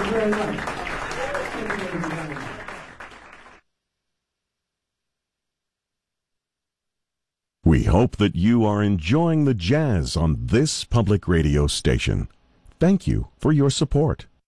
you very much. Thank you, ladies and gentlemen. We hope that you are enjoying the jazz on this public radio station. Thank you for your support.